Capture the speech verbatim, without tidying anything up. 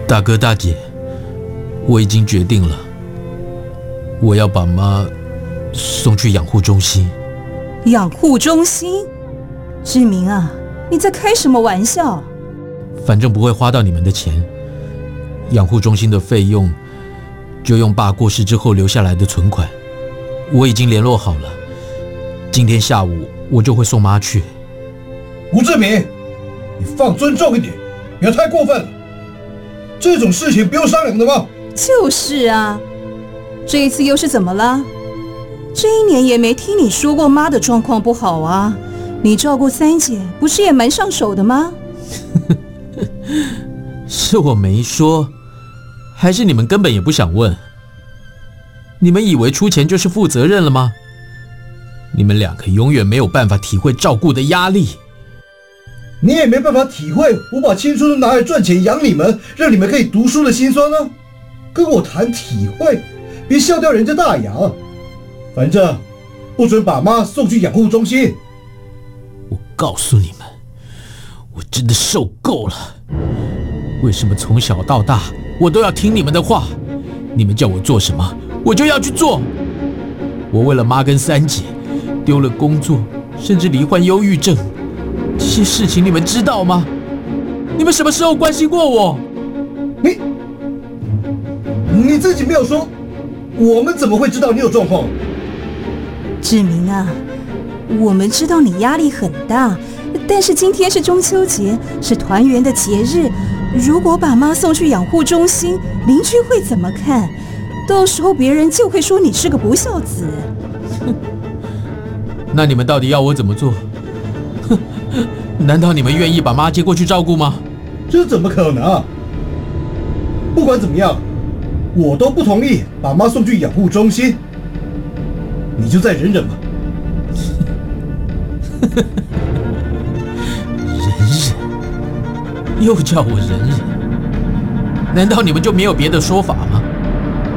大哥大姐，我已经决定了，我要把妈送去养护中心。 养护中心？志明啊，你在开什么玩笑？ 反正不会花到你们的钱，养护中心的费用就用爸过世之后留下来的存款，我已经联络好了，今天下午我就会送妈去。 吴志明，你放尊重一点，不要太过分了。这种事情不用商量的吗？ 就是啊，这一次又是怎么了？这一年也没听你说过妈的状况不好啊，你照顾三姐不是也蛮上手的吗？ 是我没说，还是你们根本也不想问？你们以为出钱就是负责任了吗？你们两个永远没有办法体会照顾的压力。 你也没办法体会我把青春都拿来赚钱养你们，让你们可以读书的辛酸啊！跟我谈体会，别笑掉人家大洋。反正不准把妈送去养护中心。 我告诉你们，我真的受够了。为什么从小到大我都要听你们的话？你们叫我做什么，我就要去做。我为了妈跟三姐丢了工作，甚至罹患忧郁症，这些事情你们知道吗？你们什么时候关心过我？ 你你自己没有说，我们怎么会知道你有状况？ 志明啊，我们知道你压力很大，但是今天是中秋节，是团圆的节日，如果把妈送去养护中心，邻居会怎么看？到时候别人就会说你是个不孝子。 那你们到底要我怎么做？难道你们愿意把妈接过去照顾吗？ 这怎么可能啊？不管怎么样，我都不同意把妈送去养护中心。你就再忍忍吧。 忍忍，又叫我忍忍？难道你们就没有别的说法吗？